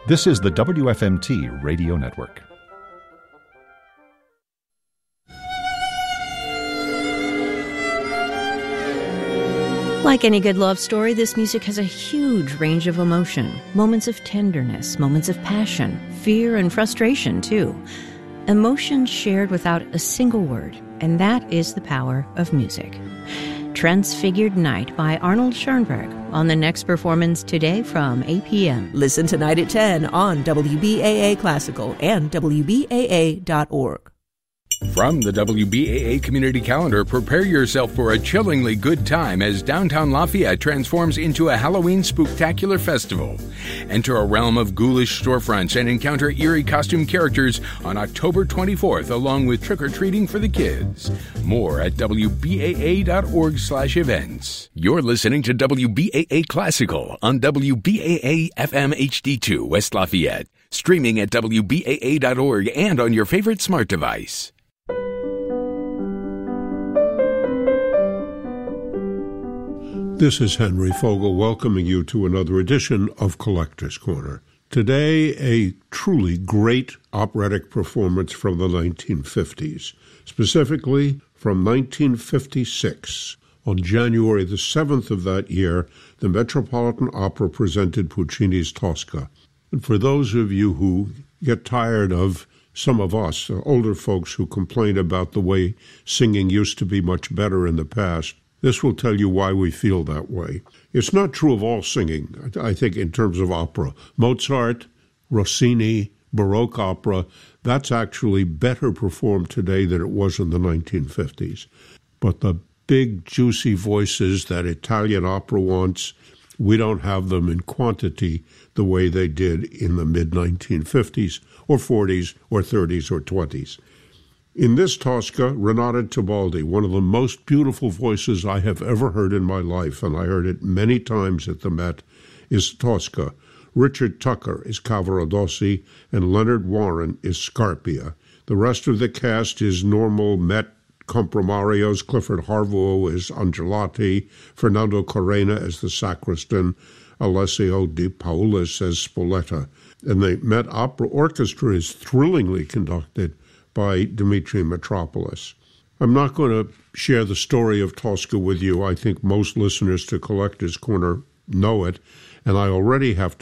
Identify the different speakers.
Speaker 1: This is the WFMT Radio Network.
Speaker 2: Like any good love story, this music has a huge range of emotion. Moments of tenderness, moments of passion, fear and frustration, too. Emotions shared without a single word, and that is the power of music. Transfigured Night by Arnold Schoenberg on the next performance today from 8 p.m.
Speaker 3: Listen tonight at 10 on WBAA Classical and WBAA.org.
Speaker 4: From the WBAA Community Calendar, prepare yourself for a chillingly good time as downtown Lafayette transforms into a Halloween spooktacular festival. Enter a realm of ghoulish storefronts and encounter eerie costume characters on October 24th, along with trick-or-treating for the kids. More at WBAA.org/events. You're listening to WBAA Classical on WBAA FM HD2 West Lafayette. Streaming at WBAA.org and on your favorite smart device.
Speaker 5: This is Henry Fogel welcoming you to another edition of Collector's Corner. Today, a truly great operatic performance from the 1950s, specifically from 1956. On January the 7th of that year, the Metropolitan Opera presented Puccini's Tosca. And for those of you who get tired of some of us, older folks who complain about the way singing used to be much better in the past, this will tell you why we feel that way. It's not true of all singing, I think, in terms of opera. Mozart, Rossini, Baroque opera, that's actually better performed today than it was in the 1950s. But the big, juicy voices that Italian opera wants, we don't have them in quantity the way they did in the mid-1950s or 40s or 30s or 20s. In this Tosca, Renata Tebaldi, one of the most beautiful voices I have ever heard in my life, and I heard it many times at the Met, is Tosca. Richard Tucker is Cavaradossi, and Leonard Warren is Scarpia. The rest of the cast is normal Met comprimarios. Clifford Harvo is Angelati, Fernando Corena as the sacristan, Alessio De Paolis as Spoletta. And the Met Opera Orchestra is thrillingly conducted by Dimitri Mitropoulos. I'm not going to share the story of Tosca with you. I think most listeners to Collector's Corner know it, and I already have